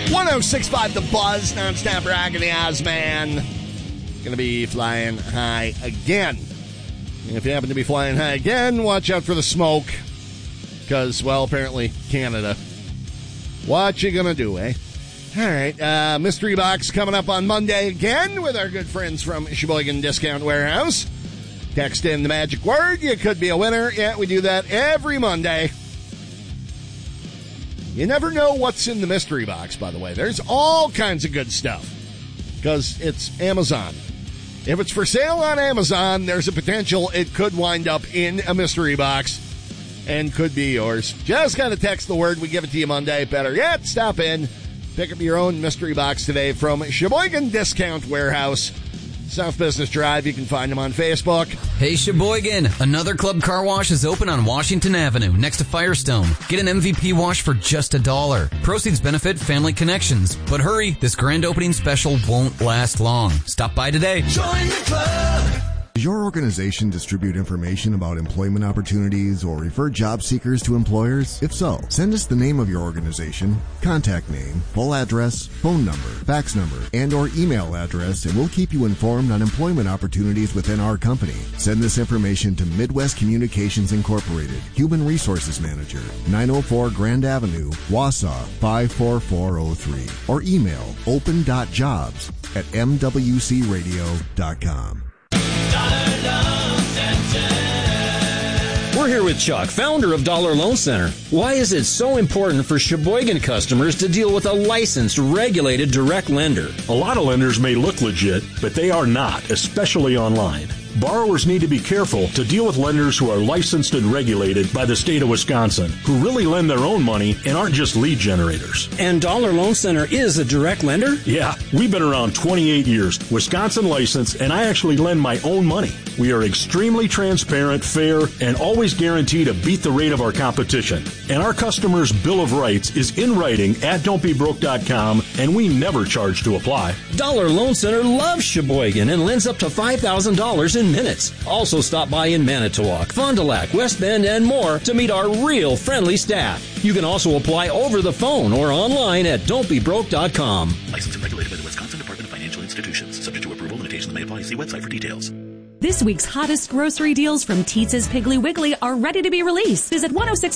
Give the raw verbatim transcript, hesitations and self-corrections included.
one oh six point five The Buzz, non-stop rock in the Ozman. Going to be flying high again. If you happen to be flying high again, watch out for the smoke. Because, well, apparently Canada. What you going to do, eh? All right, uh, Mystery Box coming up on Monday again with our good friends from Sheboygan Discount Warehouse. Text in the magic word. You could be a winner. Yeah, we do that every Monday. You never know what's in the mystery box, by the way. There's all kinds of good stuff because it's Amazon. If it's for sale on Amazon, there's a potential it could wind up in a mystery box and could be yours. Just kind of text the word. We give it to you Monday. Better yet, stop in. Pick up your own mystery box today from Sheboygan Discount Warehouse. South Business Drive. You can find them on Facebook. Hey, Sheboygan. Another Club Car Wash is open on Washington Avenue next to Firestone. Get an M V P wash for just a dollar. Proceeds benefit Family Connections. But hurry, this grand opening special won't last long. Stop by today. Join the club. Does your organization distribute information about employment opportunities or refer job seekers to employers? If so, send us the name of your organization, contact name, full address, phone number, fax number, and or email address, and we'll keep you informed on employment opportunities within our company. Send this information to Midwest Communications Incorporated, Human Resources Manager, nine oh four Grand Avenue, Wausau, five four four oh three, or email open.jobs at m w c radio dot com. We're here with Chuck, founder of Dollar Loan Center. Why is it so important for Sheboygan customers to deal with a licensed, regulated direct lender? A lot of lenders may look legit, but they are not, especially online. Borrowers need to be careful to deal with lenders who are licensed and regulated by the state of Wisconsin, who really lend their own money and aren't just lead generators. And Dollar Loan Center is a direct lender? Yeah, we've been around twenty-eight years, Wisconsin licensed, and I actually lend my own money. We are extremely transparent, fair, and always guarantee to beat the rate of our competition. And our customers' Bill of Rights is in writing at don't be broke dot com, and we never charge to apply. Dollar Loan Center loves Sheboygan and lends up to five thousand dollars in minutes. Also stop by in Manitowoc, Fond du Lac, West Bend, and more to meet our real friendly staff. You can also apply over the phone or online at don't be broke dot com. Licensed and regulated by the Wisconsin Department of Financial Institutions. Subject to approval, limitations may apply. See website for details. This week's hottest grocery deals from Teetz's Piggly Wiggly are ready to be released. Visit ten sixty-five